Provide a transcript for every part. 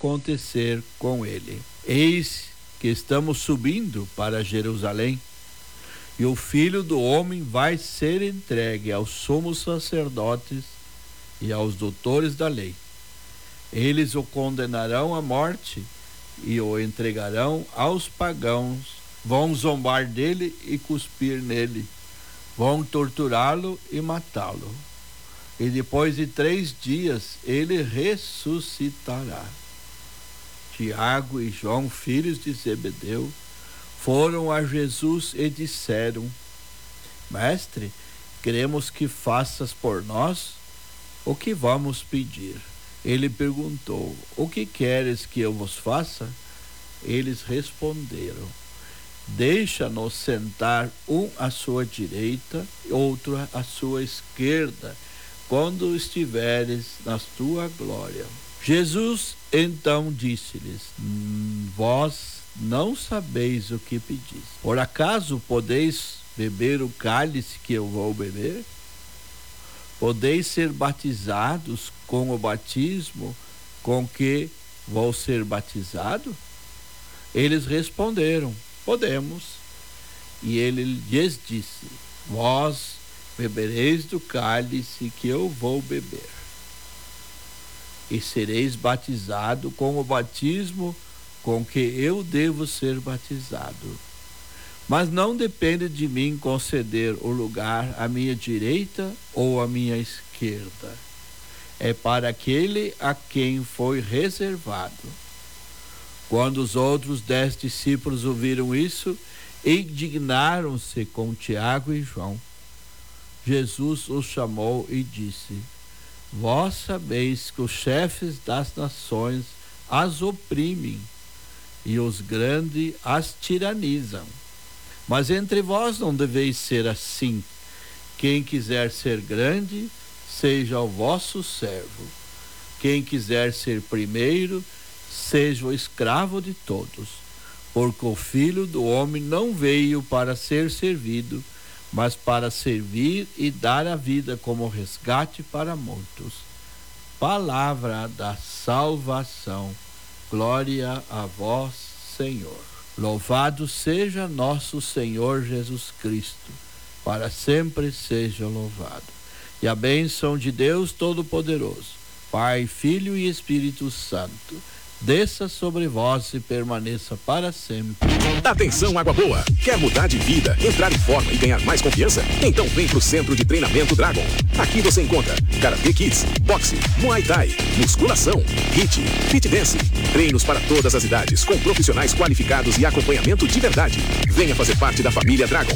acontecer com ele. Eis que estamos subindo para Jerusalém, e o Filho do Homem vai ser entregue aos sumos sacerdotes e aos doutores da lei. Eles o condenarão à morte e o entregarão aos pagãos. Vão zombar dele e cuspir nele. Vão torturá-lo e matá-lo. E depois de 3 dias ele ressuscitará. Tiago e João, filhos de Zebedeu, foram a Jesus e disseram: Mestre, queremos que faças por nós o que vamos pedir. Ele perguntou: O que queres que eu vos faça? Eles responderam: Deixa-nos sentar um à sua direita e outro à sua esquerda, quando estiveres na tua glória. Jesus então disse-lhes: Vós não sabeis o que pedis. Por acaso podeis beber o cálice que eu vou beber? Podeis ser batizados com o batismo com que vou ser batizado? Eles responderam: Podemos. E ele lhes disse: Vós bebereis do cálice que eu vou beber, e sereis batizado com o batismo com que eu devo ser batizado. Mas não depende de mim conceder o lugar à minha direita ou à minha esquerda. É para aquele a quem foi reservado. Quando os outros 10 discípulos ouviram isso, indignaram-se com Tiago e João. Jesus os chamou e disse: Vós sabeis que os chefes das nações as oprimem e os grandes as tiranizam. Mas entre vós não deveis ser assim. Quem quiser ser grande, seja o vosso servo. Quem quiser ser primeiro, seja o escravo de todos. Porque o Filho do Homem não veio para ser servido, mas para servir e dar a vida como resgate para muitos. Palavra da salvação. Glória a vós, Senhor. Louvado seja nosso Senhor Jesus Cristo, para sempre seja louvado. E a bênção de Deus Todo-Poderoso, Pai, Filho e Espírito Santo, desça sobre vós e permaneça para sempre. Atenção, Água Boa! Quer mudar de vida, entrar em forma e ganhar mais confiança? Então vem pro Centro de Treinamento Dragon. Aqui você encontra Karate Kids, boxe, Muay Thai, musculação, HIIT, Fit Dance, treinos para todas as idades, com profissionais qualificados e acompanhamento de verdade. Venha fazer parte da família Dragon.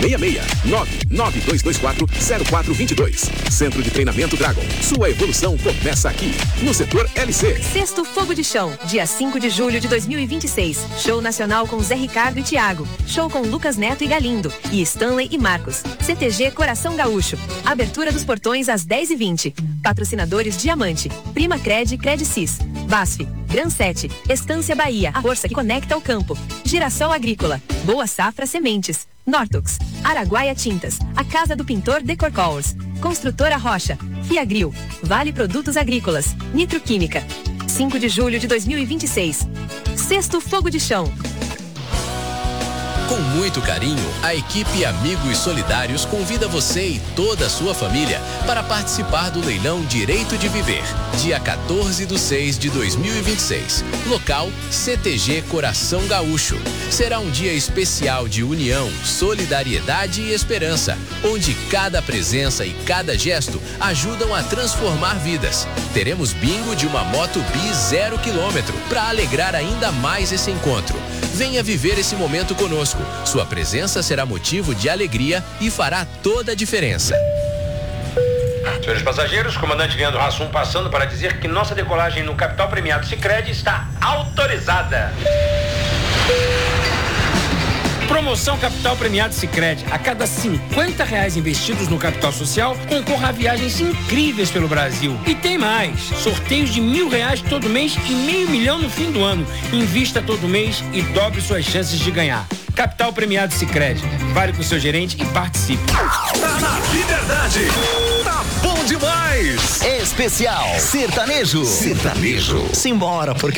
66992240422. Centro de Treinamento Dragon. Sua evolução começa aqui, no setor LC. Sexto Fogo de Chão, dia 5 de julho de 2026. Show nacional com Zé Ricardo e Thiago. Show com Lucas Neto e Galindo. E Stanley e Marcos. CTG Coração Gaúcho. Abertura dos portões às 10h20. Patrocinadores Diamante, Prima Cred, Credicis, BASF, Gran 7, Estância Bahia, a força que conecta o campo. Girassol Agrícola, Boa Safra Sementes, Nortox, Araguaia Tintas, a Casa do Pintor Decor Colors, Construtora Rocha, Fiagril, Vale Produtos Agrícolas, Nitroquímica. 5 de julho de 2026. Sexto Fogo de Chão. Com muito carinho, a equipe Amigos Solidários convida você e toda a sua família para participar do leilão Direito de Viver, dia 14/6/2026. Local CTG Coração Gaúcho. Será um dia especial de união, solidariedade e esperança, onde cada presença e cada gesto ajudam a transformar vidas. Teremos bingo de uma moto Bi 0 km para alegrar ainda mais esse encontro. Venha viver esse momento conosco. Sua presença será motivo de alegria e fará toda a diferença. Senhores passageiros, comandante Leandro Hassum passando para dizer que nossa decolagem no Capital Premiado Sicredi está autorizada. Promoção Capital Premiado Sicredi. A cada R$50 investidos no capital social, concorra a viagens incríveis pelo Brasil. E tem mais. Sorteios de R$1.000 todo mês e R$500 mil no fim do ano. Invista todo mês e dobre suas chances de ganhar. Capital Premiado Sicredi. Vale com o seu gerente e participe. Tá na Liberdade. Tá bom demais. Especial Sertanejo. Simbora, porque